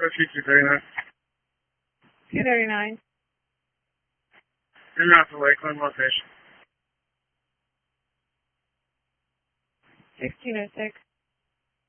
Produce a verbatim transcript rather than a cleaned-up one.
two thirty-nine. two thirty-nine. En route to Lakeland, location. sixteen oh six.